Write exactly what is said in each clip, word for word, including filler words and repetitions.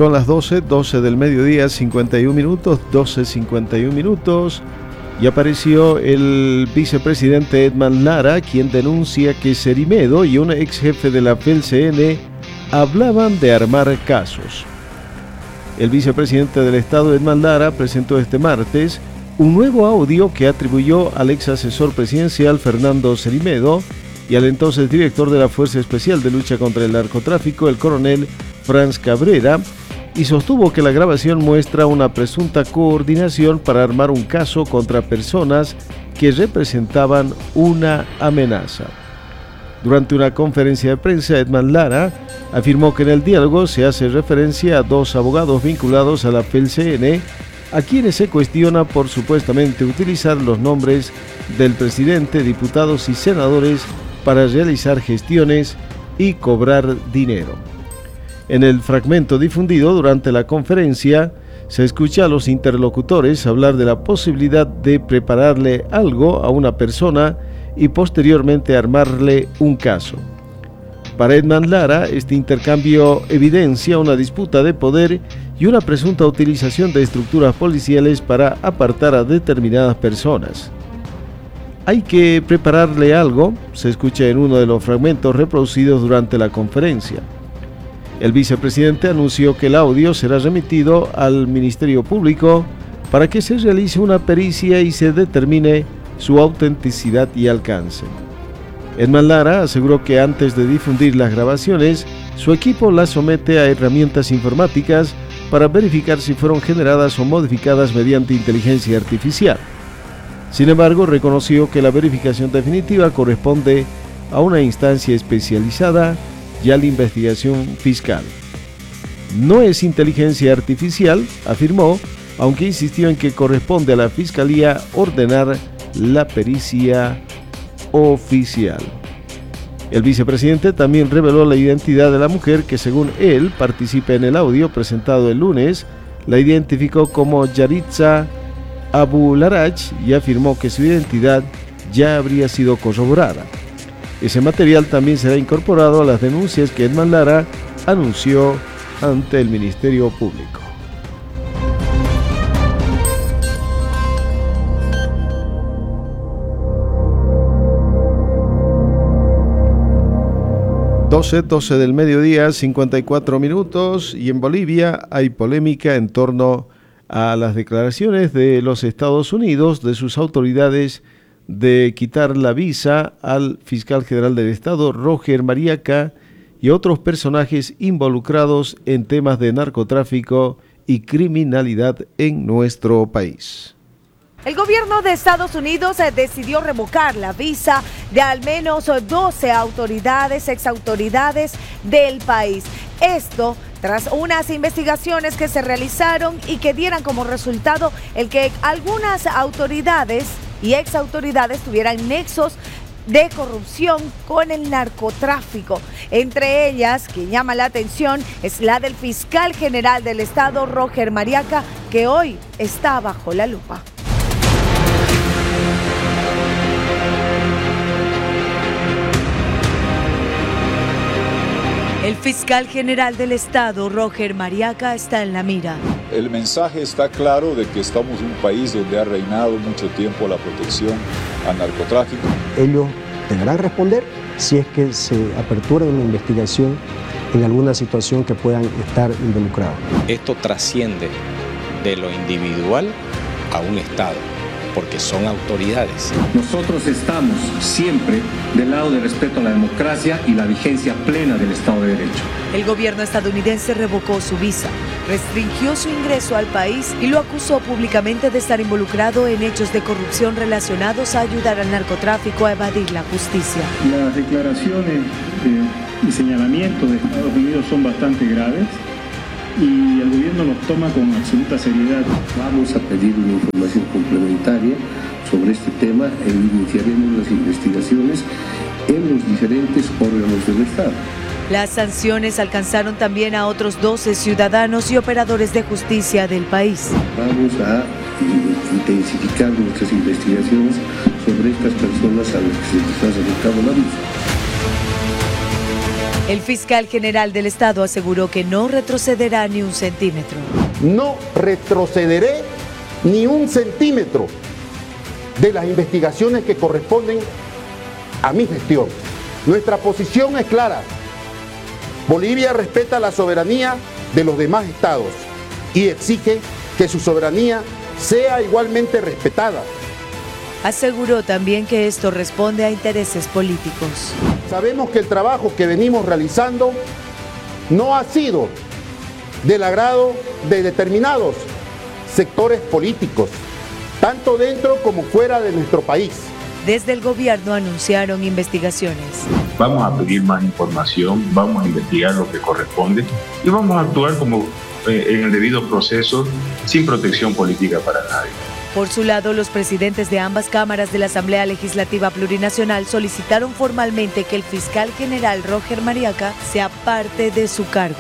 Son las doce, doce del mediodía, cincuenta y un minutos, doce cincuenta y un minutos, y apareció el vicepresidente Edman Lara, quien denuncia que Cerimedo y un ex jefe de la F E L C N hablaban de armar casos. El vicepresidente del Estado, Edman Lara, presentó este martes un nuevo audio que atribuyó al ex asesor presidencial Fernando Cerimedo y al entonces director de la Fuerza Especial de Lucha contra el Narcotráfico, el coronel Franz Cabrera, y sostuvo que la grabación muestra una presunta coordinación para armar un caso contra personas que representaban una amenaza. Durante una conferencia de prensa, Edman Lara afirmó que en el diálogo se hace referencia a dos abogados vinculados a la F E L C N, a quienes se cuestiona por supuestamente utilizar los nombres del presidente, diputados y senadores para realizar gestiones y cobrar dinero. En el fragmento difundido durante la conferencia, se escucha a los interlocutores hablar de la posibilidad de prepararle algo a una persona y posteriormente armarle un caso. Para Edman Lara, este intercambio evidencia una disputa de poder y una presunta utilización de estructuras policiales para apartar a determinadas personas. Hay que prepararle algo, se escucha en uno de los fragmentos reproducidos durante la conferencia. El vicepresidente anunció que el audio será remitido al Ministerio Público para que se realice una pericia y se determine su autenticidad y alcance. Edman Lara aseguró que antes de difundir las grabaciones, su equipo las somete a herramientas informáticas para verificar si fueron generadas o modificadas mediante inteligencia artificial. Sin embargo, reconoció que la verificación definitiva corresponde a una instancia especializada y a la investigación fiscal. No es inteligencia artificial, afirmó, aunque insistió en que corresponde a la Fiscalía ordenar la pericia oficial. El vicepresidente también reveló la identidad de la mujer que, según él, participa en el audio presentado el lunes. La identificó como Yaritza Abu Larach y afirmó que su identidad ya habría sido corroborada. Ese material también será incorporado a las denuncias que Edman Lara anunció ante el Ministerio Público. doce, doce del mediodía, cincuenta y cuatro minutos, y en Bolivia hay polémica en torno a las declaraciones de los Estados Unidos, de sus autoridades, de quitar la visa al fiscal general del Estado, Roger Mariaca, y otros personajes involucrados en temas de narcotráfico y criminalidad en nuestro país. El gobierno de Estados Unidos decidió revocar la visa de al menos doce autoridades, exautoridades del país. Esto tras unas investigaciones que se realizaron y que dieran como resultado el que algunas autoridades y exautoridades tuvieran nexos de corrupción con el narcotráfico. Entre ellas, que llama la atención, es la del fiscal general del Estado, Roger Mariaca, que hoy está bajo la lupa. El fiscal general del Estado, Roger Mariaca, está en la mira. El mensaje está claro de que estamos en un país donde ha reinado mucho tiempo la protección al narcotráfico. Ellos deberán responder si es que se apertura una investigación en alguna situación que puedan estar involucrados. Esto trasciende de lo individual a un Estado, porque son autoridades. Nosotros estamos siempre del lado del respeto a la democracia y la vigencia plena del Estado de Derecho. El gobierno estadounidense revocó su visa, restringió su ingreso al país y lo acusó públicamente de estar involucrado en hechos de corrupción relacionados a ayudar al narcotráfico a evadir la justicia. Las declaraciones eh, y señalamientos de Estados Unidos son bastante graves y el gobierno los toma con absoluta seriedad. Vamos a pedir una información complementaria sobre este tema e iniciaremos las investigaciones en los diferentes órganos del Estado. Las sanciones alcanzaron también a otros doce ciudadanos y operadores de justicia del país. Vamos a intensificar nuestras investigaciones sobre estas personas a las que se les ha revocado la visa. El fiscal general del Estado aseguró que no retrocederá ni un centímetro. No retrocederé ni un centímetro de las investigaciones que corresponden a mi gestión. Nuestra posición es clara. Bolivia respeta la soberanía de los demás estados y exige que su soberanía sea igualmente respetada. Aseguró también que esto responde a intereses políticos. Sabemos que el trabajo que venimos realizando no ha sido del agrado de determinados sectores políticos, tanto dentro como fuera de nuestro país. Desde el gobierno anunciaron investigaciones. Vamos a pedir más información, vamos a investigar lo que corresponde y vamos a actuar como eh, en el debido proceso, sin protección política para nadie. Por su lado, los presidentes de ambas cámaras de la Asamblea Legislativa Plurinacional solicitaron formalmente que el fiscal general Roger Mariaca sea parte de su cargo.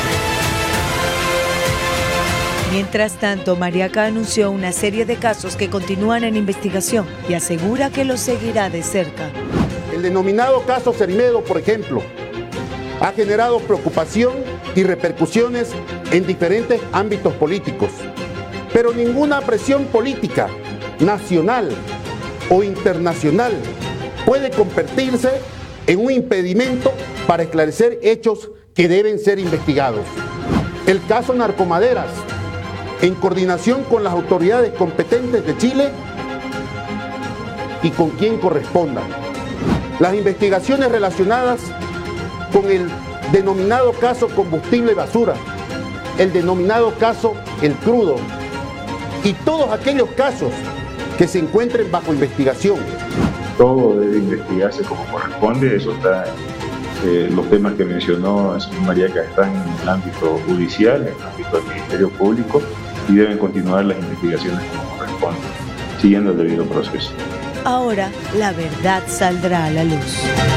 Mientras tanto, Mariaca anunció una serie de casos que continúan en investigación y asegura que los seguirá de cerca. El denominado caso Cerimedo, por ejemplo, ha generado preocupación y repercusiones en diferentes ámbitos políticos. Pero ninguna presión política, nacional o internacional, puede convertirse en un impedimento para esclarecer hechos que deben ser investigados. El caso Narcomaderas, en coordinación con las autoridades competentes de Chile y con quien corresponda. Las investigaciones relacionadas con el denominado caso Combustible Basura, el denominado caso El Crudo, y todos aquellos casos que se encuentren bajo investigación. Todo debe investigarse como corresponde, eso está, eh, los temas que mencionó el señor Mariaca están en el ámbito judicial, en el ámbito del Ministerio Público, y deben continuar las investigaciones como corresponde, siguiendo el debido proceso. Ahora la verdad saldrá a la luz.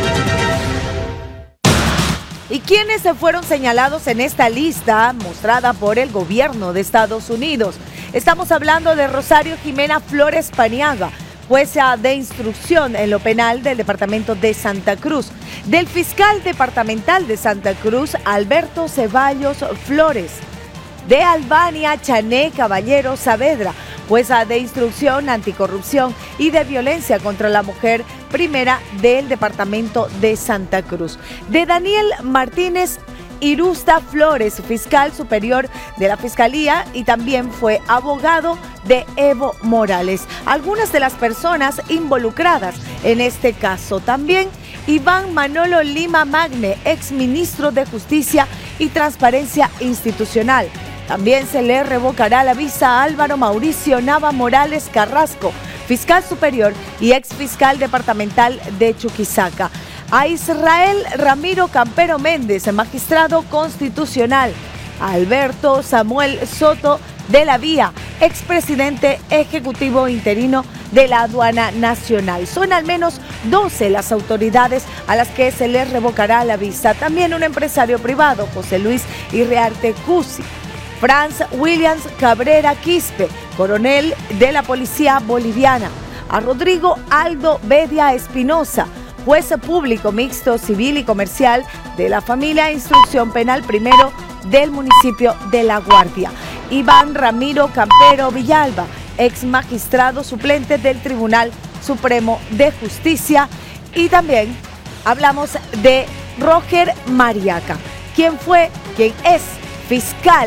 ¿Y quiénes se fueron señalados en esta lista mostrada por el gobierno de Estados Unidos? Estamos hablando de Rosario Jimena Flores Paniagua, jueza de instrucción en lo penal del departamento de Santa Cruz, del fiscal departamental de Santa Cruz, Alberto Ceballos Flores, de Albania Chané Caballero Saavedra, jueza de instrucción anticorrupción y de violencia contra la mujer, primera del departamento de Santa Cruz, de Daniel Martínez Irusta Flores, fiscal superior de la Fiscalía, y también fue abogado de Evo Morales. Algunas de las personas involucradas en este caso también: Iván Manolo Lima Magne, exministro de Justicia y Transparencia Institucional. También se le revocará la visa a Álvaro Mauricio Nava Morales Carrasco, fiscal superior y exfiscal departamental de Chuquisaca. A Israel Ramiro Campero Méndez, magistrado constitucional. A Alberto Samuel Soto de la Vía, expresidente ejecutivo interino de la Aduana Nacional. Son al menos doce las autoridades a las que se les revocará la visa. También un empresario privado, José Luis Irrearte Cusi. Franz Williams Cabrera Quispe, coronel de la Policía Boliviana. A Rodrigo Aldo Bedia Espinosa, juez público mixto civil y comercial de la familia Instrucción Penal Primero del municipio de La Guardia. Iván Ramiro Campero Villalba, ex magistrado suplente del Tribunal Supremo de Justicia. Y también hablamos de Roger Mariaca, quien fue, quien es fiscal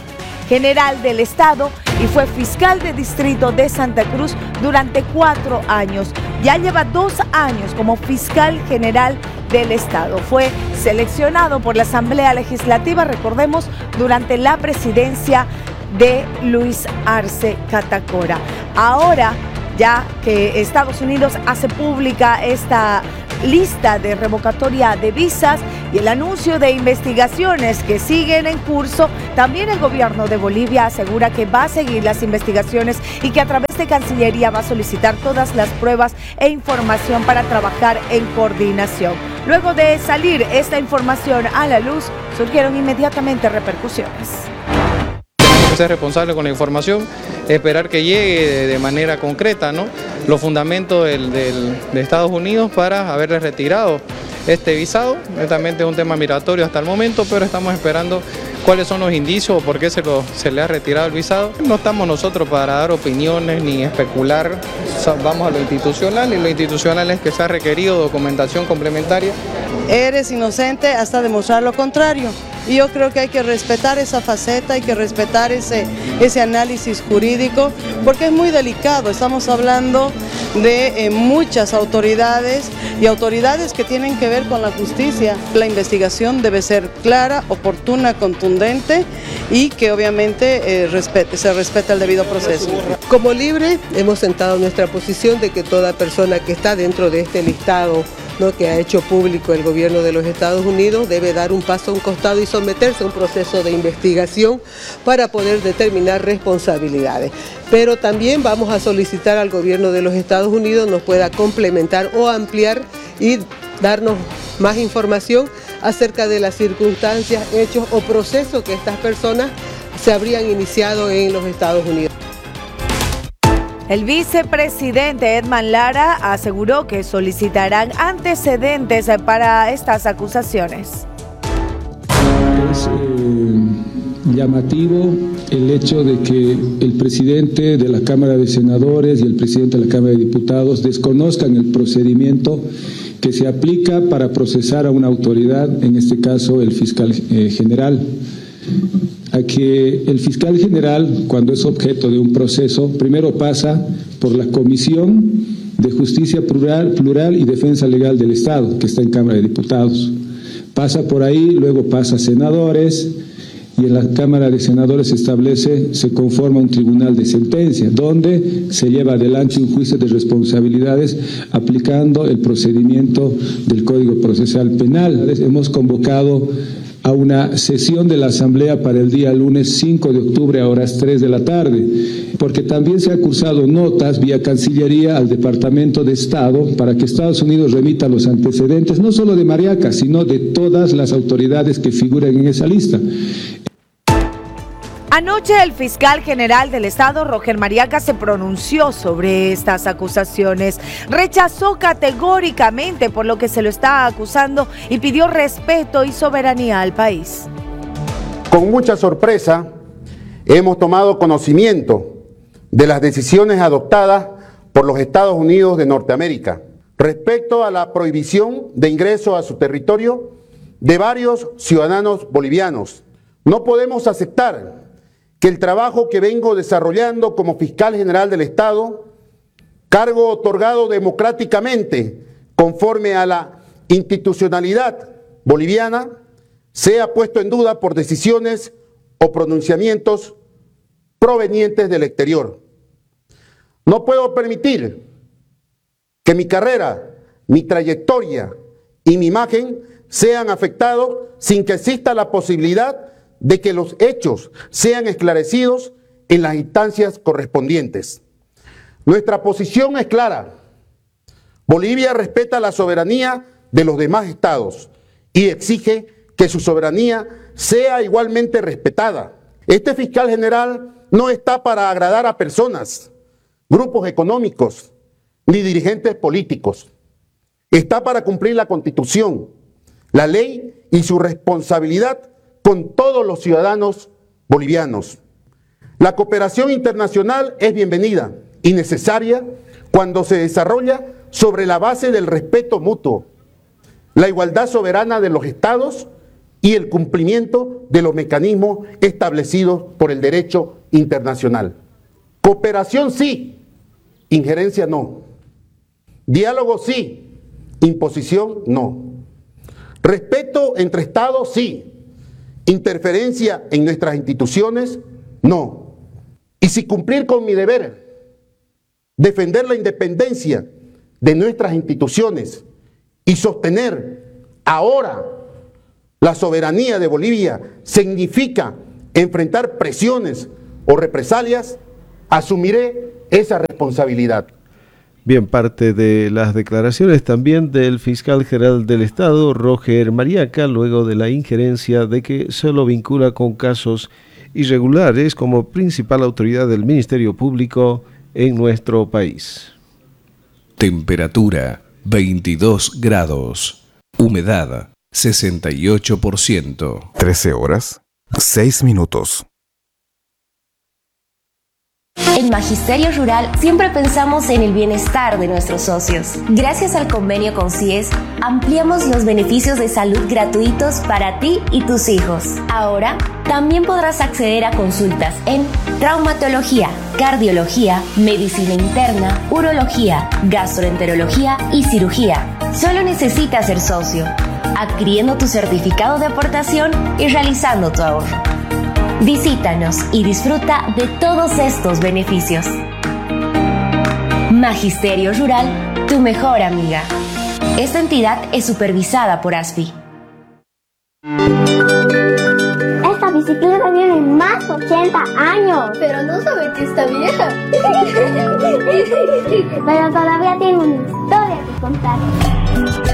general del Estado y fue fiscal de distrito de Santa Cruz durante cuatro años. Ya lleva dos años como fiscal general del Estado. Fue seleccionado por la Asamblea Legislativa, recordemos, durante la presidencia de Luis Arce Catacora. Ahora, ya que Estados Unidos hace pública esta lista de revocatoria de visas y el anuncio de investigaciones que siguen en curso, también el gobierno de Bolivia asegura que va a seguir las investigaciones y que a través de Cancillería va a solicitar todas las pruebas e información para trabajar en coordinación. Luego de salir esta información a la luz, surgieron inmediatamente repercusiones. Ser responsable con la información, esperar que llegue de, de manera concreta, ¿no?, los fundamentos del, del, de Estados Unidos para haberle retirado este visado. Netamente es un tema migratorio hasta el momento, pero estamos esperando cuáles son los indicios o por qué se, lo, se le ha retirado el visado. No estamos nosotros para dar opiniones ni especular, vamos a lo institucional, y lo institucional es que se ha requerido documentación complementaria. Eres inocente hasta demostrar lo contrario. Y yo creo que hay que respetar esa faceta, hay que respetar ese, ese análisis jurídico, porque es muy delicado. Estamos hablando de eh, muchas autoridades y autoridades que tienen que ver con la justicia. La investigación debe ser clara, oportuna, contundente y que obviamente eh, respete, se respete el debido proceso. Como Libre hemos sentado nuestra posición de que toda persona que está dentro de este listado, ¿no?, que ha hecho público el gobierno de los Estados Unidos, debe dar un paso a un costado y someterse a un proceso de investigación para poder determinar responsabilidades. Pero también vamos a solicitar al gobierno de los Estados Unidos nos pueda complementar o ampliar y darnos más información acerca de las circunstancias, hechos o procesos que estas personas se habrían iniciado en los Estados Unidos. El vicepresidente Edman Lara aseguró que solicitarán antecedentes para estas acusaciones. Es eh, llamativo el hecho de que el presidente de la Cámara de Senadores y el presidente de la Cámara de Diputados desconozcan el procedimiento que se aplica para procesar a una autoridad, en este caso el fiscal eh, general. A que el fiscal general, cuando es objeto de un proceso, primero pasa por la Comisión de Justicia Plural, Plural y Defensa Legal del Estado, que está en Cámara de Diputados. Pasa por ahí, luego pasa a senadores, y en la Cámara de Senadores se establece, se conforma un tribunal de sentencia, donde se lleva adelante un juicio de responsabilidades aplicando el procedimiento del Código Procesal Penal. Hemos convocado a una sesión de la Asamblea para el día lunes cinco de octubre a horas tres de la tarde, porque también se ha cursado notas vía Cancillería al Departamento de Estado para que Estados Unidos remita los antecedentes, no solo de Mariaca, sino de todas las autoridades que figuran en esa lista. Anoche el fiscal general del Estado, Roger Mariaca, se pronunció sobre estas acusaciones. Rechazó categóricamente por lo que se lo está acusando y pidió respeto y soberanía al país. Con mucha sorpresa, hemos tomado conocimiento de las decisiones adoptadas por los Estados Unidos de Norteamérica respecto a la prohibición de ingreso a su territorio de varios ciudadanos bolivianos. No podemos aceptar que el trabajo que vengo desarrollando como fiscal general del Estado, cargo otorgado democráticamente conforme a la institucionalidad boliviana, sea puesto en duda por decisiones o pronunciamientos provenientes del exterior. No puedo permitir que mi carrera, mi trayectoria y mi imagen sean afectados sin que exista la posibilidad de que los hechos sean esclarecidos en las instancias correspondientes. Nuestra posición es clara. Bolivia respeta la soberanía de los demás estados y exige que su soberanía sea igualmente respetada. Este fiscal general no está para agradar a personas, grupos económicos, ni dirigentes políticos. Está para cumplir la Constitución, la ley y su responsabilidad con todos los ciudadanos bolivianos. La cooperación internacional es bienvenida y necesaria cuando se desarrolla sobre la base del respeto mutuo, la igualdad soberana de los estados y el cumplimiento de los mecanismos establecidos por el derecho internacional. Cooperación sí, injerencia no. Diálogo sí, imposición no. Respeto entre estados sí. Interferencia en nuestras instituciones, no. Y si cumplir con mi deber, defender la independencia de nuestras instituciones y sostener ahora la soberanía de Bolivia significa enfrentar presiones o represalias, asumiré esa responsabilidad. Bien, parte de las declaraciones también del fiscal general del Estado, Roger Mariaca, luego de la injerencia de que se lo vincula con casos irregulares como principal autoridad del Ministerio Público en nuestro país. Temperatura veintidós grados. Humedad, sesenta y ocho por ciento. trece horas, seis minutos. En Magisterio Rural siempre pensamos en el bienestar de nuestros socios. Gracias al convenio con C I E S, ampliamos los beneficios de salud gratuitos para ti y tus hijos. Ahora, también podrás acceder a consultas en traumatología, cardiología, medicina interna, urología, gastroenterología y cirugía. Solo necesitas ser socio, adquiriendo tu certificado de aportación y realizando tu ahorro. Visítanos y disfruta de todos estos beneficios. Magisterio Rural, tu mejor amiga. Esta entidad es supervisada por A S F I. Esta bicicleta tiene más de ochenta años. Pero no sabe que está vieja. Pero todavía tiene una historia que contar.